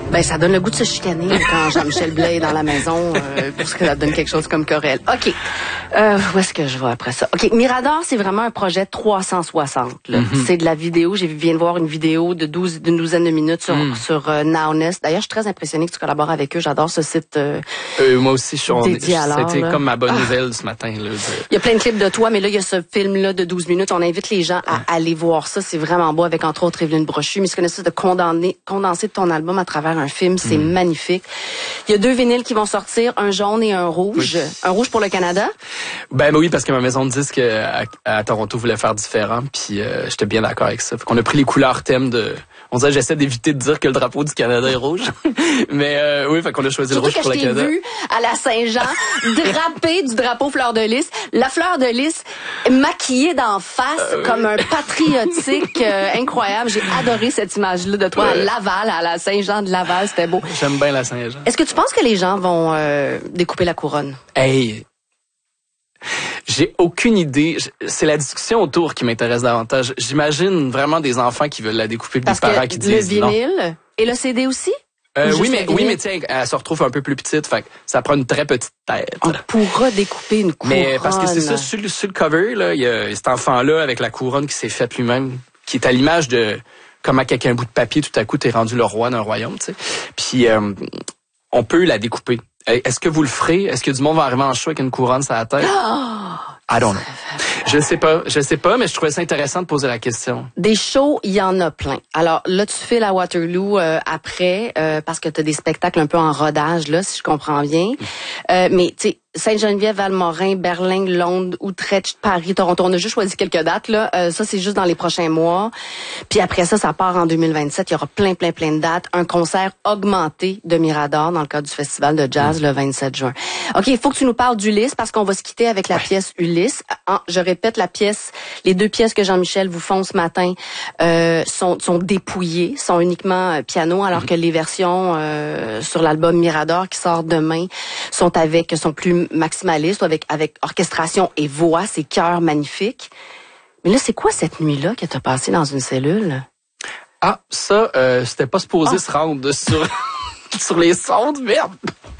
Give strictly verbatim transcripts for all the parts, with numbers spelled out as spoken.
Ben, ça donne le goût de se chicaner quand Jean-Michel Blais est dans la maison, euh, parce que ça donne quelque chose comme Corel. OK. Euh, où est-ce que je vais après ça? OK. Mirador, c'est vraiment un projet trois cent soixante. Là. Mm-hmm. C'est de la vidéo. J'ai viens de voir une vidéo de douze, d'une douzaine de minutes sur, mm. sur euh, Nowness. D'ailleurs, je suis très impressionnée que tu collabores avec eux. J'adore ce site. Euh, euh, moi aussi, je suis en... C'était comme ma bonne nouvelle ah. ce matin. Là, de... Il y a plein de clips de toi, mais là, il y a ce film-là de douze minutes. On invite les gens à mm. aller voir ça. C'est vraiment beau, avec entre autres Evelyne Brochu. Mais ce qu'on essaie de condamner, condenser ton album à travers un film, c'est mm. magnifique. Il y a deux vinyles qui vont sortir, un jaune et un rouge. Oui. Un rouge pour le Canada? Ben, ben oui, parce que ma maison de disques à, à Toronto voulait faire différent, puis euh, j'étais bien d'accord avec ça. Fait qu'on a pris les couleurs thèmes de... On dirait, j'essaie d'éviter de dire que le drapeau du Canada est rouge. Mais euh, oui, fait qu'on a choisi Surtout le rouge pour le Canada. Vu à la Saint-Jean, drapé du drapeau fleur de lys. La fleur de lys maquillée d'en face euh, comme un patriotique euh, incroyable. J'ai adoré cette image-là de toi ouais. à Laval, à la Saint-Jean de Laval. C'était beau. J'aime bien la Saint-Jean. Est-ce que tu penses que les gens vont euh, découper la couronne? Hey! J'ai aucune idée. C'est la discussion autour qui m'intéresse davantage. J'imagine vraiment des enfants qui veulent la découper, des parents qui disent non. Le vinyle et le C D aussi? Euh, oui, mais oui, mais tiens, elle se retrouve un peu plus petite, fait que ça prend une très petite tête. On pourra découper une couronne. Mais parce que c'est ça, sur, sur le cover, là, il y a cet enfant-là avec la couronne qui s'est faite lui-même, qui est à l'image de comment avec un bout de papier, tout à coup, t'es rendu le roi d'un royaume, tu sais. Puis euh, on peut la découper. Est-ce que vous le ferez? Est-ce que du monde va arriver en show avec une couronne sur la tête? Oh! I don't know. Je sais pas, je sais pas, mais je trouvais ça intéressant de poser la question. Des shows, il y en a plein. Alors là, tu fais la Waterloo euh, après, euh, parce que tu as des spectacles un peu en rodage, là, si je comprends bien. Euh, mais tu sais, Sainte-Geneviève, Valmorin, Berlin, Londres, Utrecht, Paris, Toronto. On a juste choisi quelques dates, là. Euh, ça, c'est juste dans les prochains mois. Puis après ça, ça part en deux mille vingt-sept. Il y aura plein, plein, plein de dates. Un concert augmenté de Mirador dans le cadre du Festival de Jazz mmh. le vingt-sept juin. OK, il faut que tu nous parles d'Ulysse parce qu'on va se quitter avec la ouais. pièce Ulysse. Ah, je répète, la pièce, les deux pièces que Jean-Michel vous font ce matin euh, sont, sont dépouillées, sont uniquement euh, piano, alors mmh. que les versions euh, sur l'album Mirador qui sort demain sont avec, sont plus maximaliste avec avec orchestration et voix, c'est chœurs magnifiques. Mais là, c'est quoi cette nuit-là que t'as passée dans une cellule? Ah, ça, euh, c'était pas supposé oh. se rendre sur sur les sondes, merde.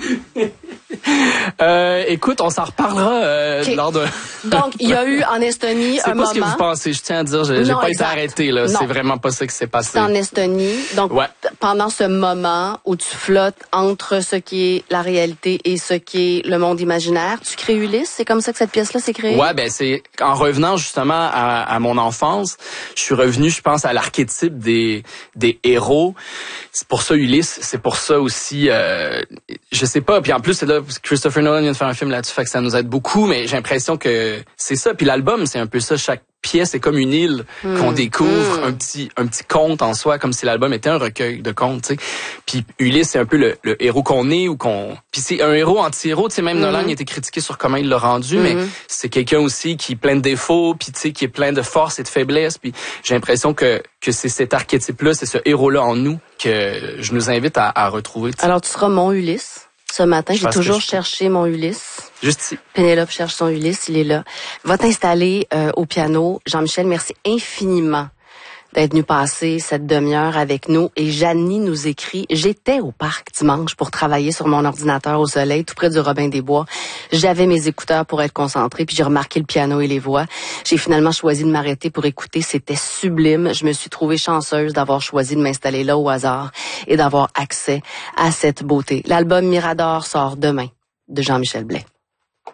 euh, écoute, on s'en reparlera euh, okay. lors de... Donc, il y a eu en Estonie un moment... C'est pas ce que vous pensez, je tiens à dire, j'ai, j'ai pas exact. été arrêté, là. Non. C'est vraiment pas ça qui s'est passé. C'est en Estonie. Donc, ouais. pendant ce moment où tu flottes entre ce qui est la réalité et ce qui est le monde imaginaire, tu crées Ulysse? C'est comme ça que cette pièce-là s'est créée? Ouais, ben c'est... En revenant justement à, à mon enfance, je suis revenu, je pense, à l'archétype des, des héros. C'est pour ça Ulysse, c'est pour ça aussi... Euh, je sais pas, puis en plus, c'est là, Christopher Nolan vient de faire un film là-dessus, fait que ça nous aide beaucoup, mais j'ai l'impression que c'est ça. Puis l'album, c'est un peu ça. Chaque pièce est comme une île mmh. qu'on découvre, mmh. un petit un petit conte en soi, comme si l'album était un recueil de contes, tu sais. Puis Ulysse, c'est un peu le, le héros qu'on est ou qu'on... Puis c'est un héros anti-héros, tu sais, même mmh. Nolan il a été critiqué sur comment il l'a rendu, mmh. mais c'est quelqu'un aussi qui est plein de défauts, puis tu sais, qui est plein de force et de faiblesse. Puis j'ai l'impression que que c'est cet archétype-là, c'est ce héros-là en nous que je nous invite à, à retrouver. T'sais. Alors tu seras mon Ulysse. Ce matin, j'ai toujours cherché mon Ulysse. Juste ici. Pénélope cherche son Ulysse, il est là. Va t'installer euh, au piano. Jean-Michel, merci infiniment d'être venu passer cette demi-heure avec nous. Et Janie nous écrit, j'étais au parc dimanche pour travailler sur mon ordinateur au soleil, tout près du Robin des Bois. J'avais mes écouteurs pour être concentrée, puis j'ai remarqué le piano et les voix. J'ai finalement choisi de m'arrêter pour écouter. C'était sublime. Je me suis trouvée chanceuse d'avoir choisi de m'installer là au hasard et d'avoir accès à cette beauté. L'album Mirador sort demain de Jean-Michel Blais.